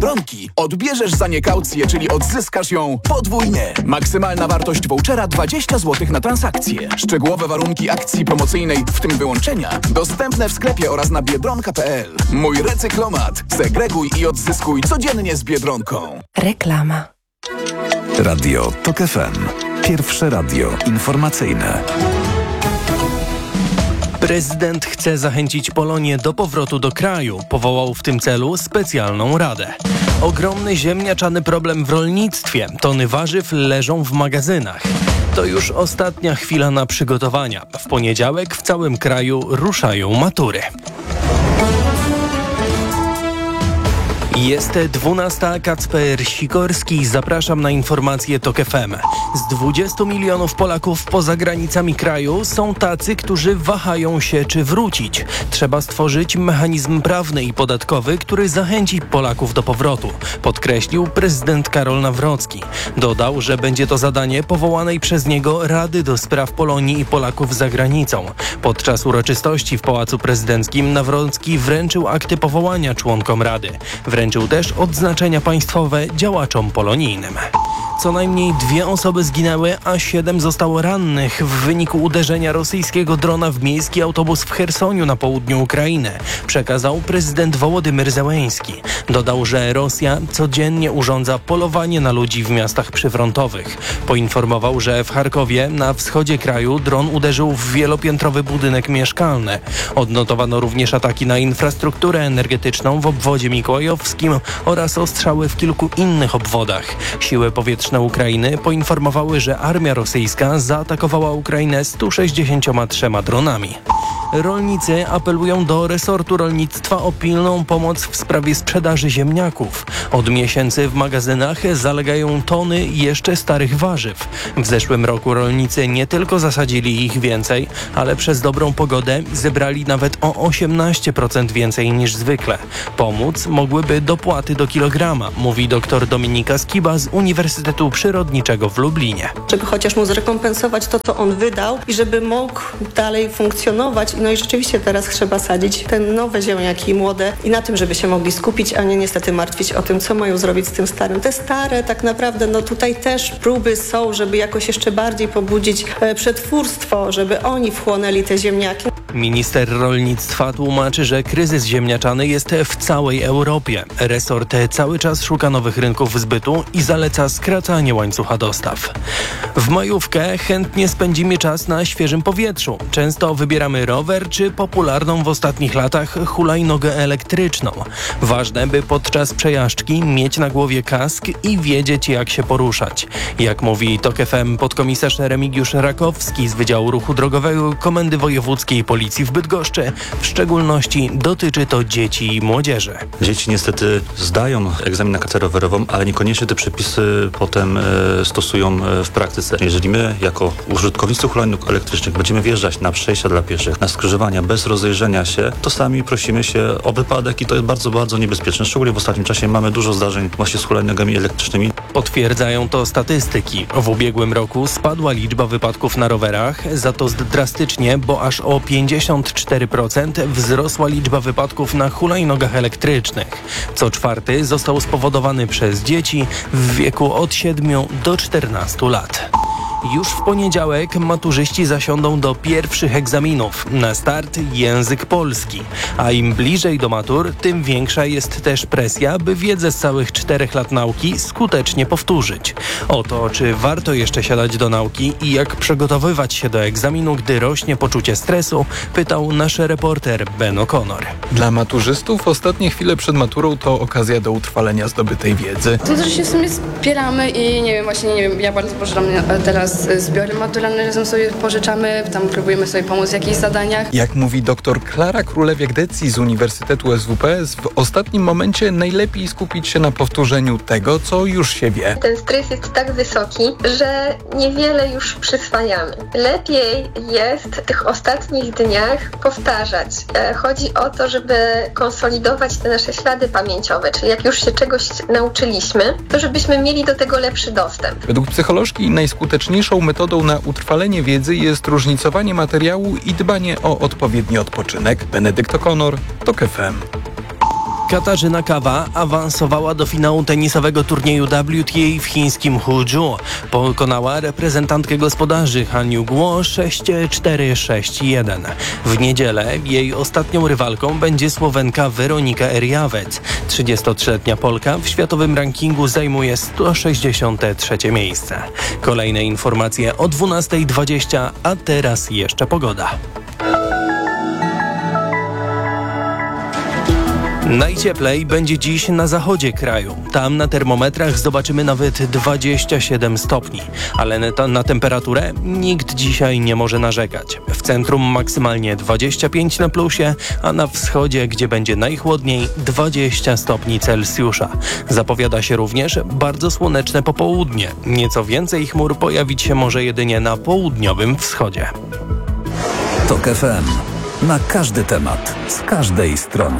Biedronki odbierzesz za nie kaucję, czyli odzyskasz ją podwójnie. Maksymalna wartość vouchera 20 zł na transakcję. Szczegółowe warunki akcji promocyjnej, w tym wyłączenia, dostępne w sklepie oraz na biedronka.pl. Mój recyklomat. Segreguj i odzyskuj codziennie z Biedronką. Reklama. Radio TOK FM. Pierwsze radio informacyjne. Prezydent chce zachęcić Polonię do powrotu do kraju. Powołał w tym celu specjalną radę. Ogromny ziemniaczany problem w rolnictwie. Tony warzyw leżą w magazynach. To już ostatnia chwila na przygotowania. W poniedziałek w całym kraju ruszają matury. Jest 12. Kacper Sikorski. Zapraszam na informacje TOK FM. Z 20 milionów Polaków poza granicami kraju są tacy, którzy wahają się, czy wrócić. Trzeba stworzyć mechanizm prawny i podatkowy, który zachęci Polaków do powrotu, podkreślił prezydent Karol Nawrocki. Dodał, że będzie to zadanie powołanej przez niego Rady do Spraw Polonii i Polaków za granicą. Podczas uroczystości w Pałacu Prezydenckim Nawrocki wręczył akty powołania członkom Rady. Wręczył też odznaczenia państwowe działaczom polonijnym. Co najmniej 2 osoby zginęły, a 7 zostało rannych w wyniku uderzenia rosyjskiego drona w miejski autobus w Chersoniu na południu Ukrainy, przekazał prezydent Wołodymyr Zełenski. Dodał, że Rosja codziennie urządza polowanie na ludzi w miastach przyfrontowych. Poinformował, że w Charkowie na wschodzie kraju dron uderzył w wielopiętrowy budynek mieszkalny. Odnotowano również ataki na infrastrukturę energetyczną w obwodzie mikołajowskim oraz ostrzały w kilku innych obwodach. Siły powietrzne Ukrainy poinformowały, że armia rosyjska zaatakowała Ukrainę 163 dronami. Rolnicy apelują do resortu rolnictwa o pilną pomoc w sprawie sprzedaży ziemniaków. Od miesięcy w magazynach zalegają tony jeszcze starych warzyw. W zeszłym roku rolnicy nie tylko zasadzili ich więcej, ale przez dobrą pogodę zebrali nawet o 18% więcej niż zwykle. Pomóc mogłyby dopłaty do kilograma, mówi dr Dominika Skiba z Uniwersytetu Przyrodniczego w Lublinie. Żeby chociaż mu zrekompensować to, co on wydał i żeby mógł dalej funkcjonować. No i rzeczywiście teraz trzeba sadzić te nowe ziemniaki młode i na tym, żeby się mogli skupić, a nie niestety martwić o tym, co mają zrobić z tym starym. Te stare tak naprawdę, no tutaj też próby są, żeby jakoś jeszcze bardziej pobudzić przetwórstwo, żeby oni wchłonęli te ziemniaki. Minister rolnictwa tłumaczy, że kryzys ziemniaczany jest w całej Europie. Resort cały czas szuka nowych rynków zbytu i zaleca skracanie łańcucha dostaw. W majówkę chętnie spędzimy czas na świeżym powietrzu. Często wybieramy rower czy popularną w ostatnich latach hulajnogę elektryczną. Ważne, by podczas przejażdżki mieć na głowie kask i wiedzieć, jak się poruszać. Jak mówi TOK FM podkomisarz Remigiusz Rakowski z Wydziału Ruchu Drogowego Komendy Wojewódzkiej Policji w Bydgoszczy, w szczególności dotyczy to dzieci i młodzieży. Dzieci niestety zdają egzamin na kartę rowerową, ale niekoniecznie te przepisy potem stosują w praktyce. Jeżeli my jako użytkownicy hulajnóg elektrycznych będziemy wjeżdżać na przejścia dla pieszych, na skrzyżowania bez rozejrzenia się, to sami prosimy się o wypadek i to jest bardzo, bardzo niebezpieczne. Szczególnie w ostatnim czasie mamy dużo zdarzeń właśnie z hulajnogami elektrycznymi. Potwierdzają to statystyki. W ubiegłym roku spadła liczba wypadków na rowerach, za to drastycznie, bo aż o 54% wzrosła liczba wypadków na hulajnogach elektrycznych. Co 4 został spowodowany przez dzieci w wieku od 7 do 14 lat. Już w poniedziałek maturzyści zasiądą do pierwszych egzaminów. Na start język polski. A im bliżej do matur, tym większa jest też presja, by wiedzę z całych 4 lat nauki skutecznie powtórzyć. O to, czy warto jeszcze siadać do nauki i jak przygotowywać się do egzaminu, gdy rośnie poczucie stresu, pytał nasz reporter Ben O'Connor. Dla maturzystów ostatnie chwile przed maturą to okazja do utrwalenia zdobytej wiedzy. To też się w sumie spieramy i nie wiem, ja bardzo pożyczam teraz zbiory maturalne, razem sobie pożyczamy, tam próbujemy sobie pomóc w jakichś zadaniach. Jak mówi dr Klara Królewiak-Decji z Uniwersytetu SWPS, w ostatnim momencie najlepiej skupić się na powtórzeniu tego, co już się wie. Ten stres jest tak wysoki, że niewiele już przyswajamy. Lepiej jest w tych ostatnich dniach powtarzać. Chodzi o to, żeby konsolidować te nasze ślady pamięciowe, czyli jak już się czegoś nauczyliśmy, to żebyśmy mieli do tego lepszy dostęp. Według psycholożki najskuteczniejszą metodą na utrwalenie wiedzy jest różnicowanie materiału i dbanie o odpowiedni odpoczynek. Benedykt O'Connor, TOK FM. Katarzyna Kawa awansowała do finału tenisowego turnieju WTA w chińskim Huzhou. Pokonała reprezentantkę gospodarzy Han Yu-guo 6-4, 6-1. W niedzielę jej ostatnią rywalką będzie Słowenka Weronika Erjawec. 33-letnia Polka w światowym rankingu zajmuje 163 miejsce. Kolejne informacje o 12:20, a teraz jeszcze pogoda. Najcieplej będzie dziś na zachodzie kraju. Tam na termometrach zobaczymy nawet 27 stopni. Ale na temperaturę nikt dzisiaj nie może narzekać. W centrum maksymalnie 25 na plusie, a na wschodzie, gdzie będzie najchłodniej, 20 stopni Celsjusza. Zapowiada się również bardzo słoneczne popołudnie. Nieco więcej chmur pojawić się może jedynie na południowym wschodzie. TOK FM. Na każdy temat, z każdej strony.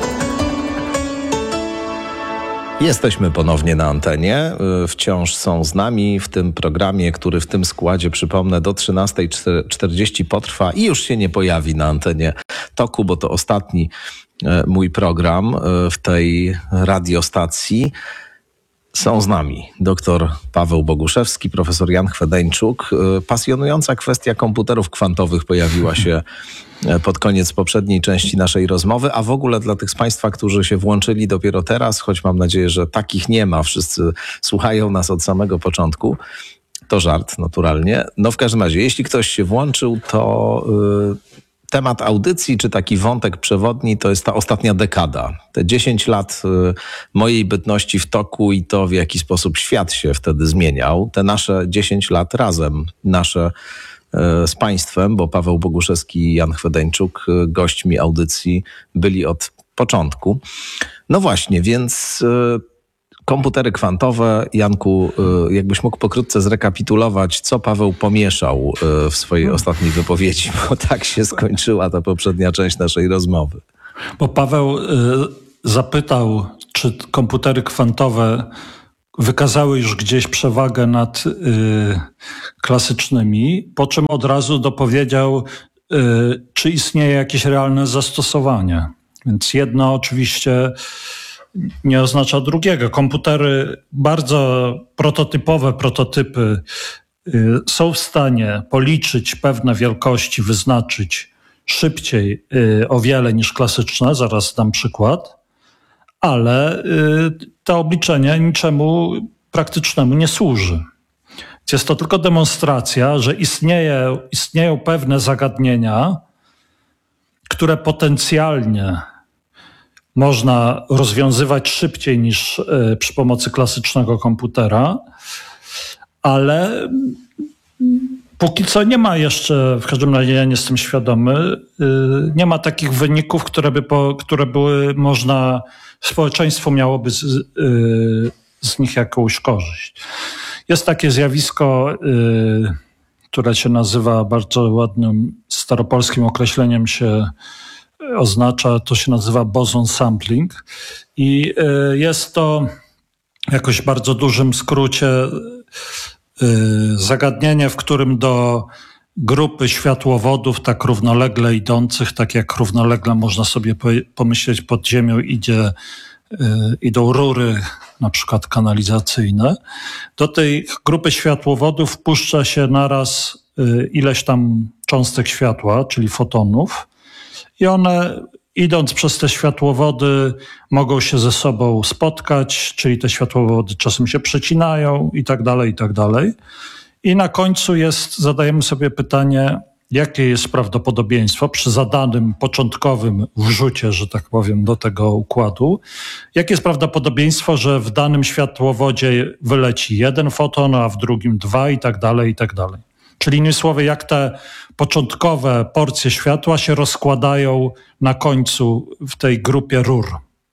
Jesteśmy ponownie na antenie. Wciąż są z nami w tym programie, który w tym składzie, przypomnę, do 13:40 potrwa i już się nie pojawi na antenie TOK-u, bo to ostatni mój program w tej radiostacji. Są z nami dr Paweł Boguszewski, profesor Jan Chwedeńczuk. Pasjonująca kwestia komputerów kwantowych pojawiła się pod koniec poprzedniej części naszej rozmowy, a w ogóle dla tych z Państwa, którzy się włączyli dopiero teraz, choć mam nadzieję, że takich nie ma, wszyscy słuchają nas od samego początku, to żart naturalnie. No w każdym razie, jeśli ktoś się włączył, to temat audycji, czy taki wątek przewodni, to jest ta ostatnia dekada. Te 10 lat mojej bytności w toku i to, w jaki sposób świat się wtedy zmieniał. Te nasze 10 lat razem, nasze z Państwem, bo Paweł Boguszewski i Jan Chwedeńczuk, gośćmi audycji, byli od początku. No właśnie, więc komputery kwantowe. Janku, jakbyś mógł pokrótce zrekapitulować, co Paweł pomieszał w swojej ostatniej wypowiedzi, bo tak się skończyła ta poprzednia część naszej rozmowy. Bo Paweł zapytał, czy komputery kwantowe wykazały już gdzieś przewagę nad klasycznymi, po czym od razu dopowiedział, czy istnieje jakieś realne zastosowanie. Więc jedno oczywiście nie oznacza drugiego. Komputery, bardzo prototypy są w stanie policzyć pewne wielkości, wyznaczyć szybciej o wiele niż klasyczne, zaraz dam przykład, ale to obliczenie niczemu praktycznemu nie służy. Jest to tylko demonstracja, że istnieją pewne zagadnienia, które potencjalnie można rozwiązywać szybciej niż przy pomocy klasycznego komputera, ale póki co nie ma jeszcze, w każdym razie ja nie jestem świadomy, nie ma takich wyników, które były można, społeczeństwo miałoby z nich jakąś korzyść. Jest takie zjawisko, które się nazywa bardzo ładnym staropolskim określeniem się oznacza, to się nazywa boson sampling i jest to jakoś w bardzo dużym skrócie zagadnienie, w którym do grupy światłowodów tak równolegle idących, tak jak równolegle można sobie pomyśleć pod ziemią idą rury na przykład kanalizacyjne. Do tej grupy światłowodów wpuszcza się naraz ileś tam cząstek światła, czyli fotonów, i one, idąc przez te światłowody, mogą się ze sobą spotkać, czyli te światłowody czasem się przecinają i tak dalej, i tak dalej. I na końcu zadajemy sobie pytanie, jakie jest prawdopodobieństwo przy zadanym początkowym wrzucie, że tak powiem, do tego układu, jakie jest prawdopodobieństwo, że w danym światłowodzie wyleci jeden foton, a w drugim 2 i tak dalej, i tak dalej. Czyli innymi słowy, jak te początkowe porcje światła się rozkładają na końcu w tej grupie rur.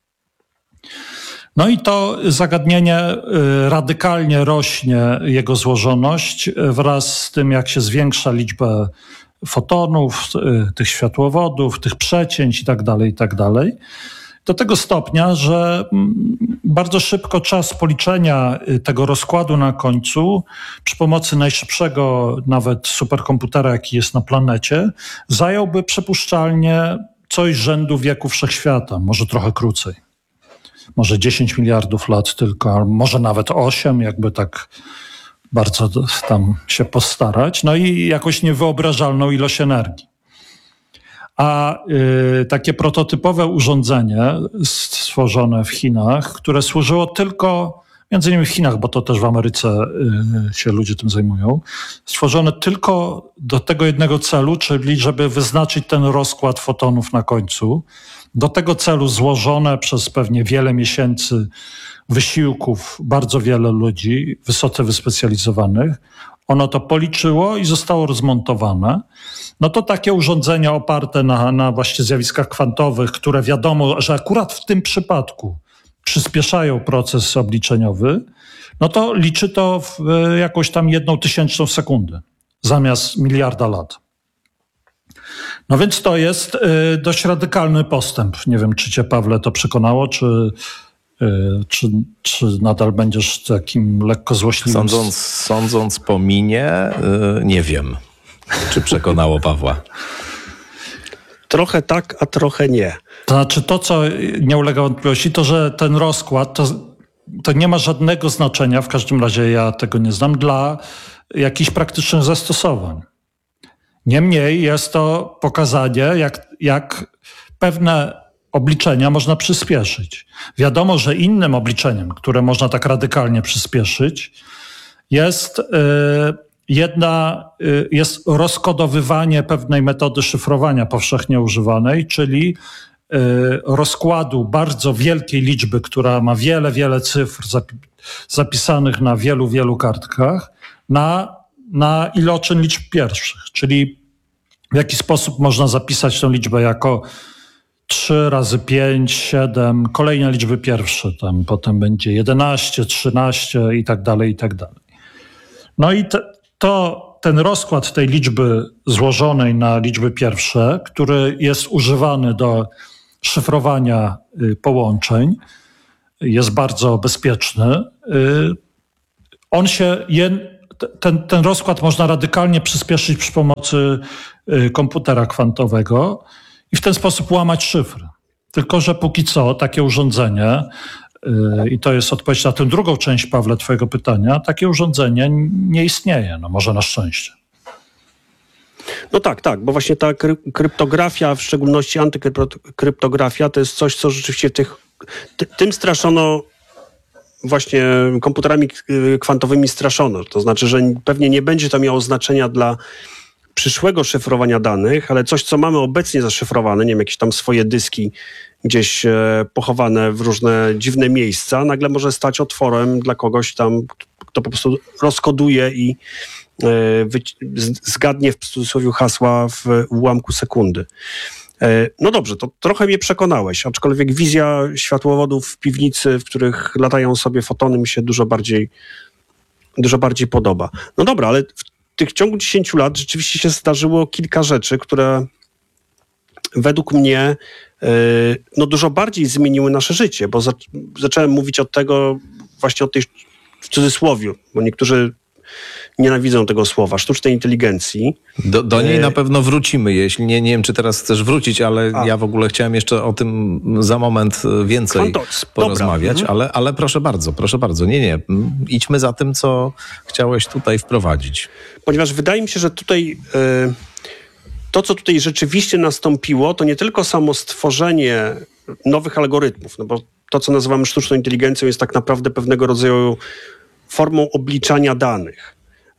No i to zagadnienie radykalnie rośnie, jego złożoność, wraz z tym, jak się zwiększa liczba fotonów, tych światłowodów, tych przecięć i tak dalej. Do tego stopnia, że bardzo szybko czas policzenia tego rozkładu na końcu przy pomocy najszybszego nawet superkomputera, jaki jest na planecie, zająłby przypuszczalnie coś rzędu wieku wszechświata, może trochę krócej. może 10 miliardów lat tylko, a może nawet 8, jakby tak bardzo tam się postarać. No i jakoś niewyobrażalną ilość energii. A takie prototypowe urządzenie stworzone w Chinach, które służyło tylko, między innymi w Chinach, bo to też w Ameryce się ludzie tym zajmują, stworzone tylko do tego jednego celu, czyli żeby wyznaczyć ten rozkład fotonów na końcu. Do tego celu złożone przez pewnie wiele miesięcy wysiłków bardzo wiele ludzi, wysoce wyspecjalizowanych. Ono to policzyło i zostało rozmontowane. No to takie urządzenia oparte na właśnie zjawiskach kwantowych, które wiadomo, że akurat w tym przypadku przyspieszają proces obliczeniowy, no to liczy to w jakąś tam 1/1000 sekundy zamiast miliarda lat. No więc to jest dość radykalny postęp. Nie wiem, czy cię, Pawle, to przekonało, czy nadal będziesz takim lekko złośliwym? Sądząc po minie, nie wiem, czy przekonało Pawła. Trochę tak, a trochę nie. To znaczy to, co nie ulega wątpliwości, to, że ten rozkład to nie ma żadnego znaczenia, w każdym razie ja tego nie znam, dla jakichś praktycznych zastosowań. Niemniej jest to pokazanie, jak pewne obliczenia można przyspieszyć. Wiadomo, że innym obliczeniem, które można tak radykalnie przyspieszyć, jest rozkodowywanie pewnej metody szyfrowania powszechnie używanej, czyli rozkładu bardzo wielkiej liczby, która ma wiele, wiele cyfr zapisanych na wielu, wielu kartkach, na iloczyn liczb pierwszych. Czyli w jaki sposób można zapisać tę liczbę jako 3 razy 5, 7, kolejne liczby pierwsze, tam potem będzie 11, 13 i tak dalej, i tak dalej. No i ten rozkład tej liczby złożonej na liczby pierwsze, który jest używany do szyfrowania połączeń, jest bardzo bezpieczny. Ten rozkład można radykalnie przyspieszyć przy pomocy komputera kwantowego i w ten sposób łamać szyfry. Tylko że póki co takie urządzenie, i to jest odpowiedź na tę drugą część, Pawle, twojego pytania, takie urządzenie nie istnieje, no może na szczęście. No tak, bo właśnie ta kryptografia, w szczególności antykryptografia, to jest coś, co rzeczywiście tym straszono, właśnie komputerami kwantowymi straszono. To znaczy, że pewnie nie będzie to miało znaczenia dla przyszłego szyfrowania danych, ale coś, co mamy obecnie zaszyfrowane, nie wiem, jakieś tam swoje dyski gdzieś pochowane w różne dziwne miejsca, nagle może stać otworem dla kogoś tam, kto po prostu rozkoduje i zgadnie w cudzysłowie hasła w ułamku sekundy. No dobrze, to trochę mnie przekonałeś, aczkolwiek wizja światłowodów w piwnicy, w których latają sobie fotony, mi się dużo bardziej podoba. No dobra, ale w tych ciągu 10 lat rzeczywiście się zdarzyło kilka rzeczy, które według mnie dużo bardziej zmieniły nasze życie, bo zacząłem mówić od tego, właśnie o tej, w cudzysłowiu, bo niektórzy nienawidzą tego słowa, sztucznej inteligencji. Do niej na pewno wrócimy, jeśli nie wiem, czy teraz chcesz wrócić, ale ja w ogóle chciałem jeszcze o tym za moment więcej porozmawiać, ale proszę bardzo. Nie, idźmy za tym, co chciałeś tutaj wprowadzić. Ponieważ wydaje mi się, że tutaj to, co tutaj rzeczywiście nastąpiło, to nie tylko samo stworzenie nowych algorytmów, no bo to, co nazywamy sztuczną inteligencją, jest tak naprawdę pewnego rodzaju formą obliczania danych.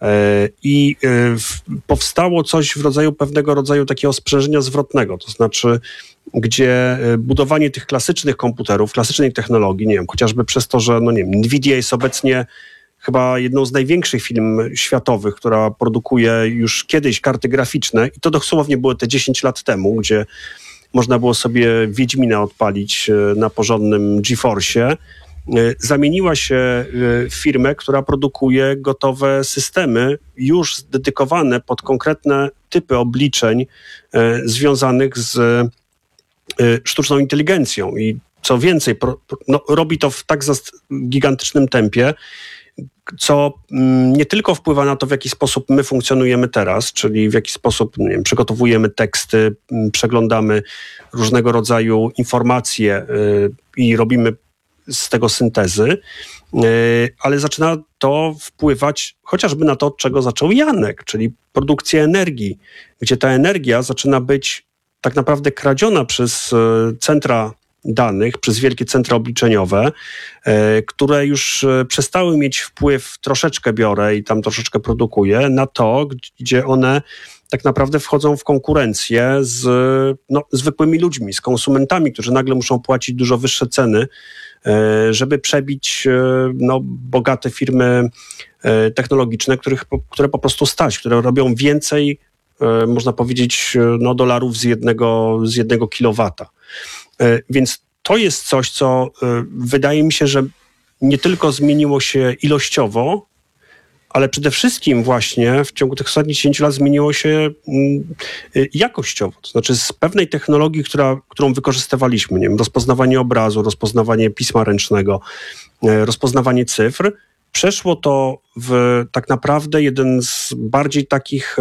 I powstało coś w rodzaju pewnego rodzaju takiego sprzężenia zwrotnego, to znaczy, gdzie budowanie tych klasycznych komputerów, klasycznej technologii, nie wiem, chociażby przez to, że Nvidia jest obecnie chyba jedną z największych firm światowych, która produkuje już kiedyś karty graficzne i to dosłownie było te 10 lat temu, gdzie można było sobie Wiedźmina odpalić na porządnym GeForce'ie, zamieniła się w firmę, która produkuje gotowe systemy już dedykowane pod konkretne typy obliczeń związanych z sztuczną inteligencją. I co więcej, robi to w tak gigantycznym tempie, co nie tylko wpływa na to, w jaki sposób my funkcjonujemy teraz, czyli w jaki sposób przygotowujemy teksty, przeglądamy różnego rodzaju informacje i robimy z tego syntezy, ale zaczyna to wpływać chociażby na to, od czego zaczął Janek, czyli produkcja energii, gdzie ta energia zaczyna być tak naprawdę kradziona przez centra danych, przez wielkie centra obliczeniowe, które już przestały mieć wpływ, troszeczkę biorę i tam troszeczkę produkuję, na to, gdzie one tak naprawdę wchodzą w konkurencję z zwykłymi ludźmi, z konsumentami, którzy nagle muszą płacić dużo wyższe ceny, żeby przebić bogate firmy technologiczne, które po prostu stać, które robią więcej, można powiedzieć, dolarów z jednego kilowata. Więc to jest coś, co wydaje mi się, że nie tylko zmieniło się ilościowo, ale przede wszystkim właśnie w ciągu tych ostatnich 10 lat zmieniło się jakościowo. To znaczy z pewnej technologii, którą wykorzystywaliśmy, nie wiem, rozpoznawanie obrazu, rozpoznawanie pisma ręcznego, rozpoznawanie cyfr, przeszło to w tak naprawdę jeden z bardziej takich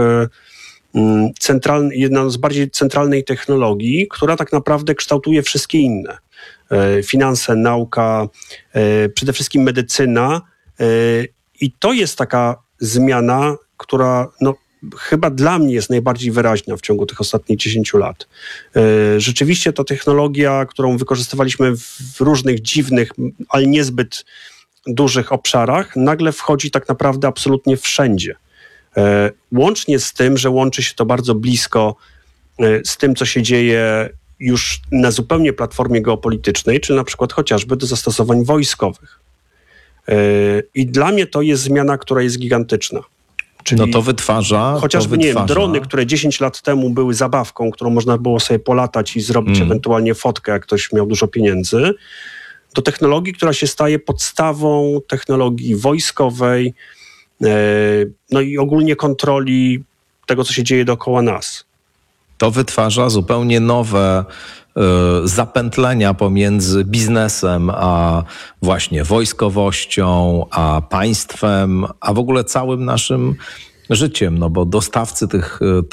jedna z bardziej centralnej technologii, która tak naprawdę kształtuje wszystkie inne. Finanse, nauka, przede wszystkim medycyna. I to jest taka zmiana, która chyba dla mnie jest najbardziej wyraźna w ciągu tych ostatnich 10 lat. Rzeczywiście ta technologia, którą wykorzystywaliśmy w różnych dziwnych, ale niezbyt dużych obszarach, nagle wchodzi tak naprawdę absolutnie wszędzie. Łącznie z tym, że łączy się to bardzo blisko z tym, co się dzieje już na zupełnie platformie geopolitycznej, czy na przykład chociażby do zastosowań wojskowych. I dla mnie to jest zmiana, która jest gigantyczna. Czyli to wytwarza... Chociażby, nie wiem, drony, które 10 lat temu były zabawką, którą można było sobie polatać i zrobić ewentualnie fotkę, jak ktoś miał dużo pieniędzy, do technologii, która się staje podstawą technologii wojskowej, i ogólnie kontroli tego, co się dzieje dookoła nas. To wytwarza zupełnie nowe zapętlenia pomiędzy biznesem a właśnie wojskowością, a państwem, a w ogóle całym naszym życiem, bo dostawcy tych